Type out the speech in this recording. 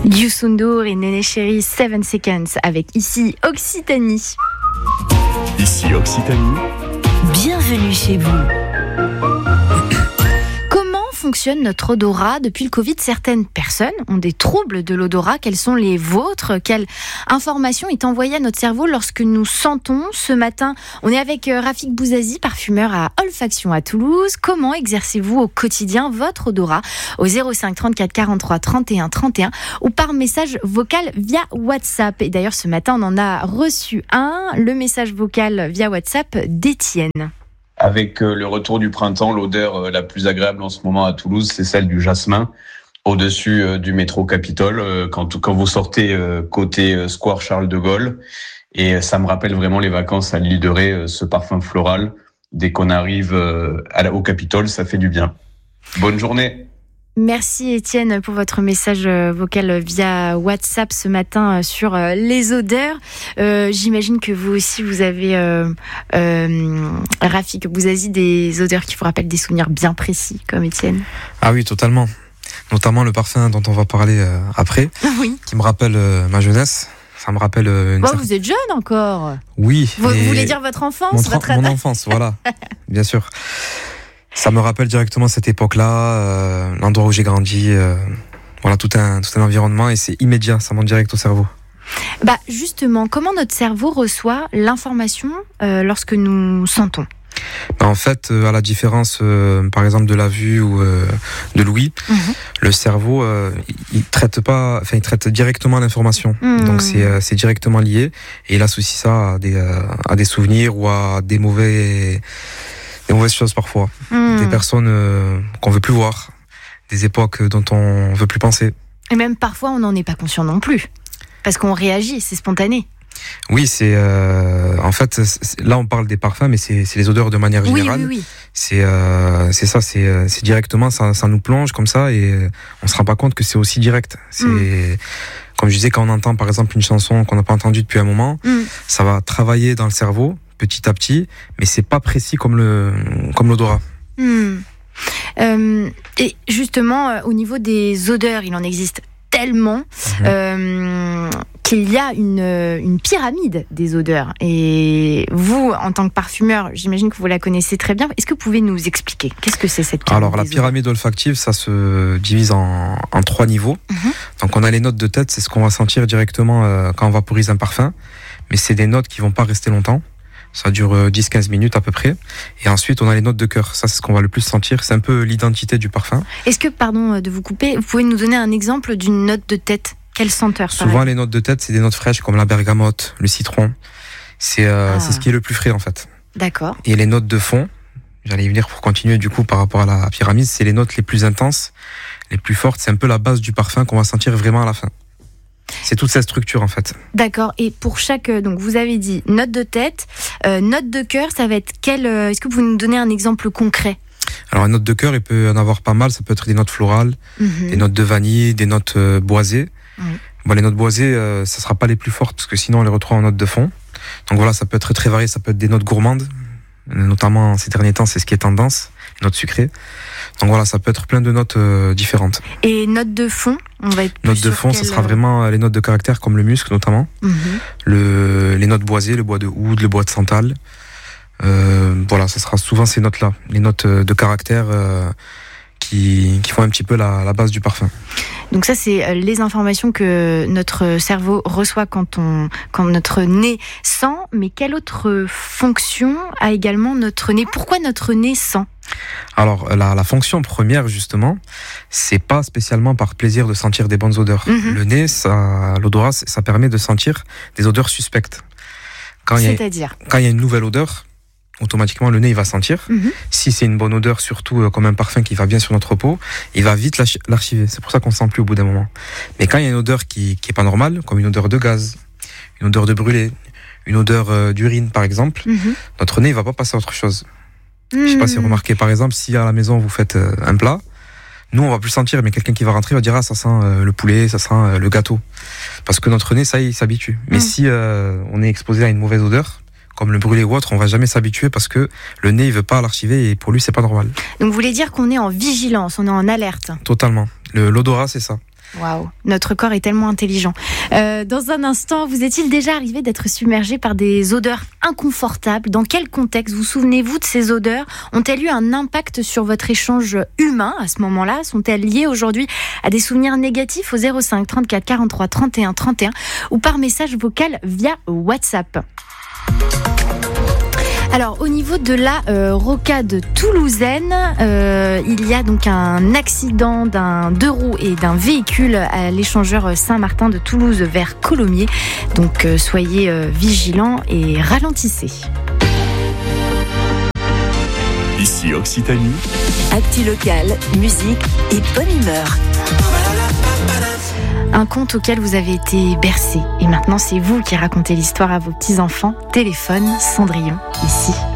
Youssou N'Dour et Néné Chéri 7 Seconds avec ici Occitanie. Ici Occitanie. Bienvenue chez vous. Comment fonctionne notre odorat depuis le Covid? Certaines personnes ont des troubles de l'odorat. Quels sont les vôtres? Quelle information est envoyée à notre cerveau lorsque nous sentons? Ce matin, on est avec Rafik Bouzazi, parfumeur à Olfaction à Toulouse. Comment exercez-vous au quotidien votre odorat? Au 05 34 43 31 31 ou par message vocal via WhatsApp. Et d'ailleurs, ce matin, on en a reçu le message vocal via WhatsApp d'Étienne. Avec le retour du printemps, l'odeur la plus agréable en ce moment à Toulouse, c'est celle du jasmin au-dessus du métro Capitole, quand vous sortez côté Square Charles de Gaulle. Et ça me rappelle vraiment les vacances à l'île de Ré, ce parfum floral. Dès qu'on arrive au Capitole, ça fait du bien. Bonne journée. Merci Étienne pour votre message vocal via WhatsApp ce matin sur les odeurs. J'imagine que vous aussi vous avez, Rafik Bouzazi, des odeurs qui vous rappellent des souvenirs bien précis comme Étienne. Ah oui, totalement. Notamment le parfum dont on va parler après, oui. Qui me rappelle ma jeunesse. Ça me rappelle vous êtes jeune encore. Oui. Vous voulez dire votre enfance, mon enfance, voilà. Bien sûr. Ça me rappelle directement cette époque-là, l'endroit où j'ai grandi, voilà, tout un environnement, et c'est immédiat, ça monte direct au cerveau. Justement, comment notre cerveau reçoit l'information lorsque nous sentons? En fait, à la différence, par exemple, de la vue ou de l'ouïe, le cerveau, il traite directement l'information. Donc c'est directement lié, et il associe ça à des souvenirs ou à des mauvaises choses parfois, des personnes qu'on veut plus voir, des époques dont on veut plus penser. Et même parfois on n'en est pas conscient non plus, parce qu'on réagit, c'est spontané. Oui, c'est en fait là on parle des parfums, mais c'est les odeurs de manière générale. Oui. C'est ça, c'est directement, ça nous plonge comme ça, et on se rend pas compte que c'est aussi direct. C'est comme je disais, quand on entend par exemple une chanson qu'on n'a pas entendue depuis un moment, ça va travailler dans le cerveau petit à petit, mais c'est pas précis comme l'odorat. Et justement, au niveau des odeurs, il en existe tellement qu'il y a une pyramide des odeurs. Et vous, en tant que parfumeur, j'imagine que vous la connaissez très bien. Est-ce que vous pouvez nous expliquer qu'est-ce que c'est cette pyramide? Alors, la pyramide olfactive, ça se divise en 3 niveaux. Donc, on a les notes de tête, c'est ce qu'on va sentir directement quand on vaporise un parfum, mais c'est des notes qui vont pas rester longtemps. Ça dure 10-15 minutes à peu près. Et ensuite, on a les notes de cœur. Ça, c'est ce qu'on va le plus sentir. C'est un peu l'identité du parfum. Est-ce que, pardon de vous couper, vous pouvez nous donner un exemple d'une note de tête? Quelle senteur? Souvent, les notes de tête, c'est des notes fraîches comme la bergamote, le citron. C'est ce qui est le plus frais, en fait. D'accord. Et les notes de fond, j'allais y venir pour continuer du coup par rapport à la pyramide, c'est les notes les plus intenses, les plus fortes. C'est un peu la base du parfum qu'on va sentir vraiment à la fin. C'est toute cette structure en fait. D'accord. Et pour chaque, donc vous avez dit note de tête, note de cœur, ça va être quelle? Est-ce que vous pouvez nous donner un exemple concret? Alors une note de cœur, il peut en avoir pas mal. Ça peut être des notes florales, des notes de vanille, des notes boisées. Bon, les notes boisées, ça sera pas les plus fortes parce que sinon on les retrouve en notes de fond. Donc voilà, ça peut être très varié. Ça peut être des notes gourmandes, notamment ces derniers temps, c'est ce qui est tendance, les notes sucrées. Donc voilà, ça peut être plein de notes différentes. Et notes de fond, on va être plus notes de fond, ça sera vraiment les notes de caractère comme le musc notamment, les notes boisées, le bois de oud, le bois de santal. Voilà, ça sera souvent ces notes-là, les notes de caractère qui font un petit peu la base du parfum. Donc ça, c'est les informations que notre cerveau reçoit quand notre nez sent. Mais quelle autre fonction a également notre nez? Pourquoi notre nez sent? Alors, la fonction première, justement, c'est pas spécialement par plaisir de sentir des bonnes odeurs. Le nez, l'odorat, ça permet de sentir des odeurs suspectes. C'est-à-dire? Quand il y a une nouvelle odeur, automatiquement le nez il va sentir. Si c'est une bonne odeur, surtout comme un parfum qui va bien sur notre peau, il va vite l'archiver. C'est pour ça qu'on ne sent plus au bout d'un moment. Mais quand il y a une odeur qui est pas normale, comme une odeur de gaz, une odeur de brûlé, une odeur d'urine par exemple, notre nez il va pas passer à autre chose. Je sais pas si vous remarquez, par exemple, si à la maison vous faites un plat, nous on va plus le sentir, mais quelqu'un qui va rentrer va dire ça sent le poulet, ça sent le gâteau, parce que notre nez ça il s'habitue. Mais si on est exposé à une mauvaise odeur, comme le brûlé ou autre, on va jamais s'habituer parce que le nez il veut pas l'archiver et pour lui c'est pas normal. Donc vous voulez dire qu'on est en vigilance, on est en alerte? Totalement. L'odorat, c'est ça. Waouh, notre corps est tellement intelligent. Dans un instant, vous est-il déjà arrivé d'être submergé par des odeurs inconfortables ? Dans quel contexte ? Vous souvenez-vous de ces odeurs ? Ont-elles eu un impact sur votre échange humain à ce moment-là ? Sont-elles liées aujourd'hui à des souvenirs négatifs au 05 34 43 31 31 ou par message vocal via WhatsApp ? Alors, au niveau de la rocade toulousaine, il y a donc un accident d'un 2 roues et d'un véhicule à l'échangeur Saint-Martin de Toulouse vers Colomiers. Donc, soyez vigilants et ralentissez. Ici Occitanie. Actu locale, musique et bonne humeur. Un conte auquel vous avez été bercé. Et maintenant, c'est vous qui racontez l'histoire à vos petits-enfants. Téléphone, Cendrillon, ici.